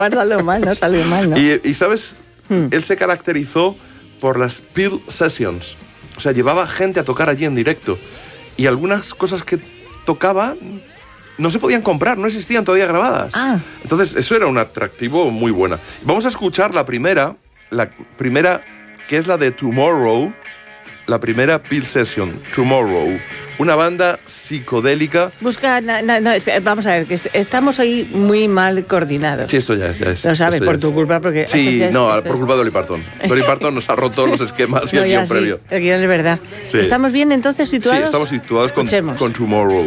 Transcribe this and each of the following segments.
No salió mal, ¿no? Y ¿sabes? Él se caracterizó por las Peel Sessions. O sea, llevaba gente a tocar allí en directo. Y algunas cosas que tocaba no se podían comprar, no existían todavía grabadas. Entonces, eso era un atractivo muy bueno. Vamos a escuchar la primera, que es la de Tomorrow, la primera Peel Session, Tomorrow. Una banda psicodélica. Busca, vamos a ver, que estamos hoy muy mal coordinados. Sí, esto ya es. Lo sabes, por tu culpa, porque... Sí, por culpa de Dolly Parton. Dolly Parton nos ha roto los esquemas y el guión previo. El guión es verdad. Sí. ¿Estamos bien entonces situados? Sí, estamos situados con Tomorrow.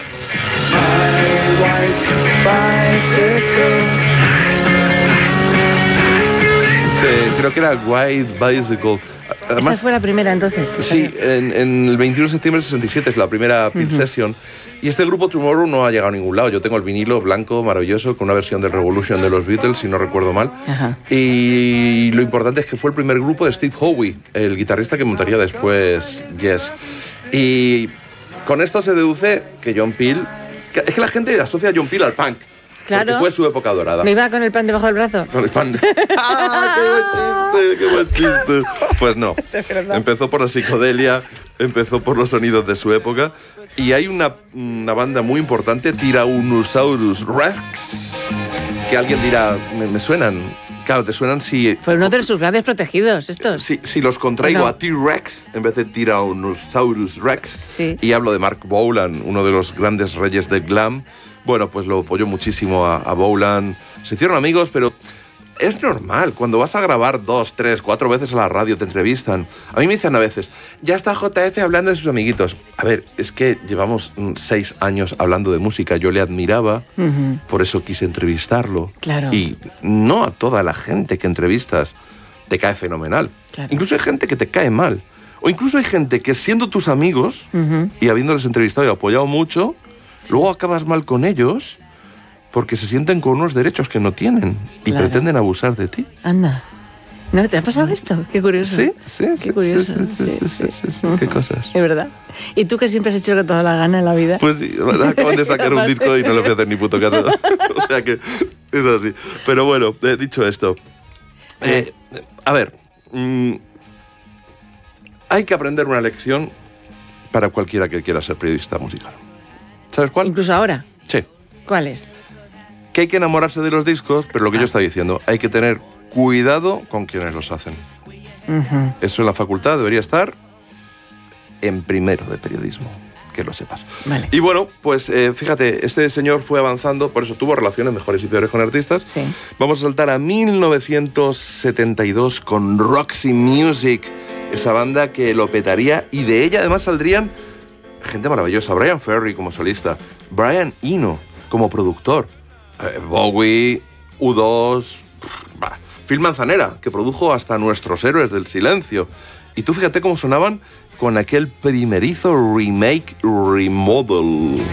Creo que era White Bicycle. Además, esta fue la primera entonces. Sí, en el 21 de septiembre del 67 es la primera Peel Session. Y este grupo Tomorrow no ha llegado a ningún lado. Yo tengo el vinilo blanco maravilloso con una versión de Revolution de los Beatles, si no recuerdo mal. Y lo importante es que fue el primer grupo de Steve Howe, el guitarrista que montaría después Yes. Y con esto se deduce que John Peel... Es que la gente asocia a John Peel al punk. Claro. Porque fue su época dorada. ¿No iba con el pan debajo del brazo? Con el pan. ¡Ah, qué buen chiste! Pues no. Empezó por la psicodelia, empezó por los sonidos de su época. Y hay una banda muy importante, Tyrannosaurus Rex, que alguien dirá, me suenan. Claro, te suenan si... Fue uno de sus grandes protegidos, estos. Si los contraigo a T-Rex en vez de Tyrannosaurus Rex, sí. Y hablo de Mark Bolan, uno de los grandes reyes del glam, bueno, pues lo apoyó muchísimo a Bolan. Se hicieron amigos, pero es normal. Cuando vas a grabar 2, 3, 4 veces a la radio, te entrevistan. A mí me dicen a veces, ya está JF hablando de sus amiguitos. A ver, es que llevamos 6 años hablando de música. Yo le admiraba, por eso quise entrevistarlo. Claro. Y no a toda la gente que entrevistas te cae fenomenal. Claro. Incluso hay gente que te cae mal. O incluso hay gente que siendo tus amigos y habiéndoles entrevistado y apoyado mucho, luego acabas mal con ellos porque se sienten con unos derechos que no tienen y pretenden abusar de ti. Anda. ¿No te ha pasado esto? Qué curioso. Sí. Qué curioso. Sí. Qué cosas. Es verdad. ¿Y tú que siempre has hecho con toda la gana en la vida? Pues sí, acaban de sacar un disco y no le voy a hacer ni puto caso. O sea que es así. Pero bueno, dicho esto, a ver, hay que aprender una lección para cualquiera que quiera ser periodista musical. ¿Sabes cuál? ¿Incluso ahora? Sí. ¿Cuál es? Que hay que enamorarse de los discos, pero lo que yo estaba diciendo, hay que tener cuidado con quienes los hacen. Eso en la facultad debería estar en primero de periodismo, que lo sepas. Vale. Y bueno, pues fíjate, este señor fue avanzando, por eso tuvo relaciones mejores y peores con artistas. Sí. Vamos a saltar a 1972 con Roxy Music, esa banda que lo petaría, y de ella además saldrían gente maravillosa. Brian Ferry como solista, Brian Eno como productor, Bowie, U2, Phil Manzanera, que produjo hasta Nuestros Héroes del Silencio. Y tú fíjate cómo sonaban con aquel primerizo remake remodel.